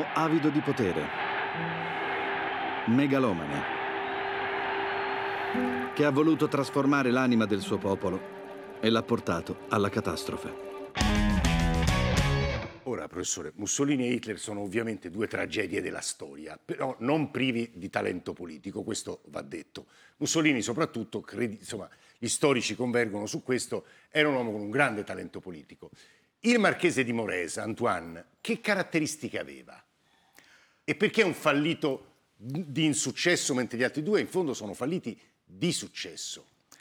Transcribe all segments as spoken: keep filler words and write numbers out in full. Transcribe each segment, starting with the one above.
avido di potere, megalomane, che ha voluto trasformare l'anima del suo popolo e l'ha portato alla catastrofe. Ora, professore, Mussolini e Hitler sono ovviamente due tragedie della storia, però non privi di talento politico, questo va detto. Mussolini soprattutto, credi, insomma, gli storici convergono su questo, era un uomo con un grande talento politico. Il marchese di Morese, Antoine, che caratteristiche aveva? E perché è un fallito di insuccesso, mentre gli altri due in fondo sono falliti di successo?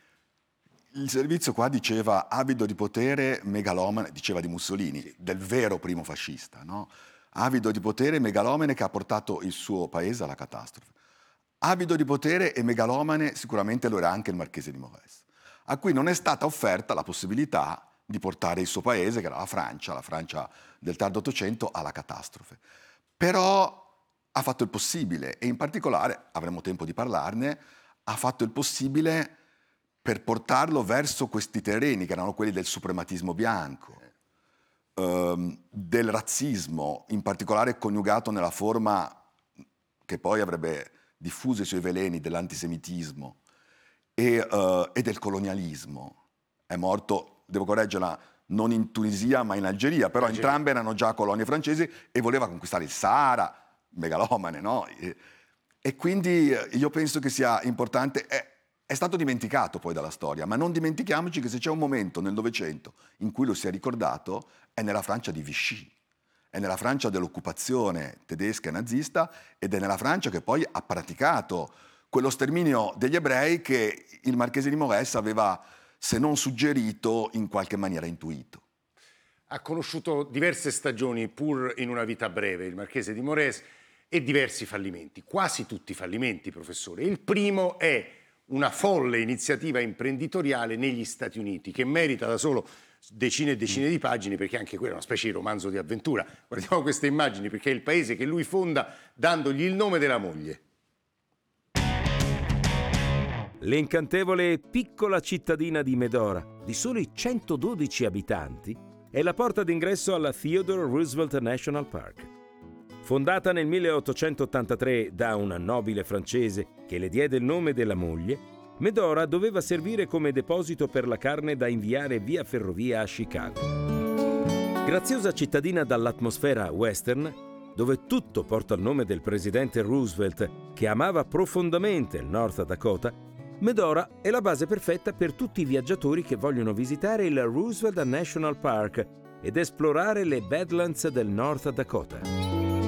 Il servizio qua diceva avido di potere, megalomane, diceva di Mussolini, sì, del vero primo fascista, no? Avido di potere, megalomane che ha portato il suo paese alla catastrofe. Avido di potere e megalomane sicuramente lo era anche il marchese di Morese, a cui non è stata offerta la possibilità di portare il suo paese, che era la Francia, la Francia del tardo Ottocento, alla catastrofe. Però ha fatto il possibile e in particolare, avremo tempo di parlarne, ha fatto il possibile per portarlo verso questi terreni che erano quelli del suprematismo bianco, ehm, del razzismo, in particolare coniugato nella forma che poi avrebbe diffuso i suoi veleni dell'antisemitismo e, uh, e del colonialismo. È morto, devo correggerla, non in Tunisia ma in Algeria, però Algeria. Entrambe erano già colonie francesi e voleva conquistare il Sahara, megalomane, no? E, e quindi io penso che sia importante... È, È stato dimenticato poi dalla storia, ma non dimentichiamoci che se c'è un momento nel Novecento in cui lo si è ricordato è nella Francia di Vichy, è nella Francia dell'occupazione tedesca e nazista ed è nella Francia che poi ha praticato quello sterminio degli ebrei che il marchese di Morese aveva, se non suggerito, in qualche maniera intuito. Ha conosciuto diverse stagioni pur in una vita breve, il marchese di Morese, e diversi fallimenti, quasi tutti fallimenti, professore. Il primo è una folle iniziativa imprenditoriale negli Stati Uniti che merita da solo decine e decine di pagine, perché anche quella è una specie di romanzo di avventura. Guardiamo queste immagini, perché è il paese che lui fonda dandogli il nome della moglie. L'incantevole piccola cittadina di Medora, di soli centododici abitanti, è la porta d'ingresso alla Theodore Roosevelt National Park. Fondata nel milleottocentottantatré da un nobile francese che le diede il nome della moglie, Medora doveva servire come deposito per la carne da inviare via ferrovia a Chicago. Graziosa cittadina dall'atmosfera western, dove tutto porta il nome del presidente Roosevelt, che amava profondamente il North Dakota, Medora è la base perfetta per tutti i viaggiatori che vogliono visitare il Roosevelt National Park ed esplorare le Badlands del North Dakota.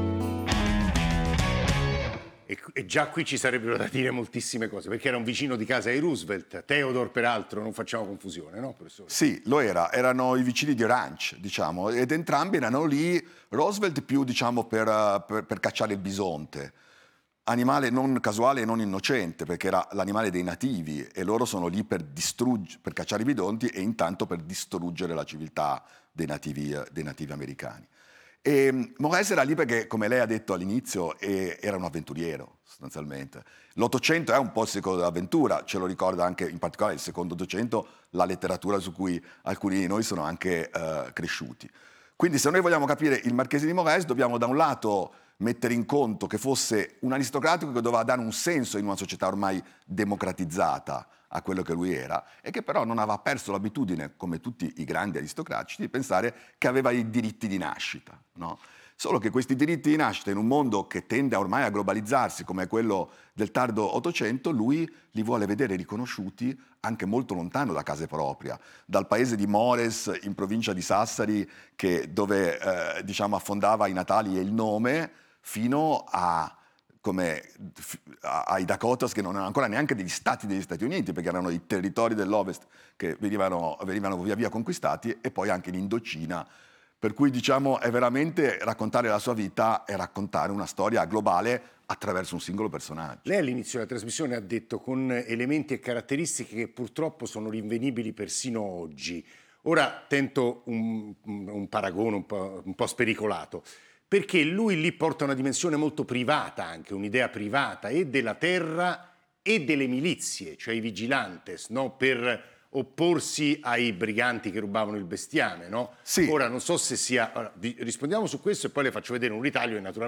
E già qui ci sarebbero da dire moltissime cose, perché era un vicino di casa di Roosevelt, Theodore peraltro, non facciamo confusione, no professore? Sì, lo era, erano i vicini di ranch, diciamo, ed entrambi erano lì, Roosevelt più, diciamo, per, per, per cacciare il bisonte, animale non casuale e non innocente, perché era l'animale dei nativi, e loro sono lì per, distrugg- per cacciare i bisonti e intanto per distruggere la civiltà dei nativi, dei nativi americani. E Morese era lì perché, come lei ha detto all'inizio, era un avventuriero sostanzialmente. L'Ottocento è un po' il secolo dell'avventura, ce lo ricorda anche in particolare il secondo Ottocento, la letteratura su cui alcuni di noi sono anche uh, cresciuti. Quindi se noi vogliamo capire il marchese di Morese dobbiamo da un lato mettere in conto che fosse un aristocratico che doveva dare un senso in una società ormai democratizzata a quello che lui era e che però non aveva perso l'abitudine, come tutti i grandi aristocratici, di pensare che aveva i diritti di nascita, no? Solo che questi diritti di nascita in un mondo che tende ormai a globalizzarsi come quello del tardo Ottocento, lui li vuole vedere riconosciuti anche molto lontano da casa propria, dal paese di Mores in provincia di Sassari, che, dove eh, diciamo affondava i natali e il nome, fino a come ai Dakotas, che non erano ancora neanche degli stati degli Stati Uniti, perché erano i territori dell'Ovest che venivano, venivano via via conquistati, e poi anche in Indocina. Per cui, diciamo, è veramente raccontare la sua vita e raccontare una storia globale attraverso un singolo personaggio. Lei all'inizio della trasmissione ha detto con elementi e caratteristiche che purtroppo sono rinvenibili persino oggi. Ora tento un, un paragone un po', un po' spericolato, perché lui lì porta una dimensione molto privata, anche un'idea privata e della terra e delle milizie, cioè i vigilantes, no? Per opporsi ai briganti che rubavano il bestiame, no? Sì. Ora non so se sia... Ora, rispondiamo su questo e poi le faccio vedere un ritaglio e naturalmente